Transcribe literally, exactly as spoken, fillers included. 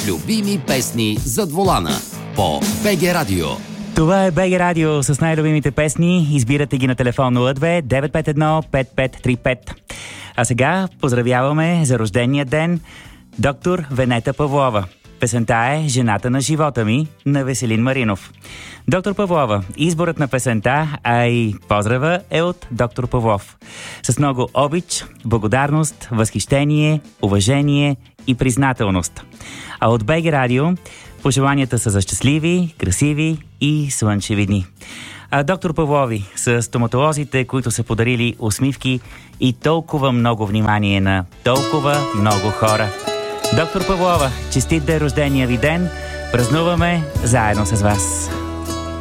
Любими песни зад волана по БГ Радио. Това е БГ Радио с най-любимите песни. Избирате ги на телефон нула две девет пет едно пет пет три пет. А сега поздравяваме за рождения ден доктор Венета Павлова. Песента е «Жената на живота ми» на Веселин Маринов. Доктор Павлова, изборът на песента, а и поздрава е от доктор Павлов. С много обич, благодарност, възхищение, уважение и признателност. А от БГ Радио пожеланията са за щастливи, красиви и слънчеви дни. А доктор Павлови са стоматолозите, които са подарили усмивки и толкова много внимание на толкова много хора. Доктор Павлова, честит да е рождения ви ден! Празнуваме заедно с вас!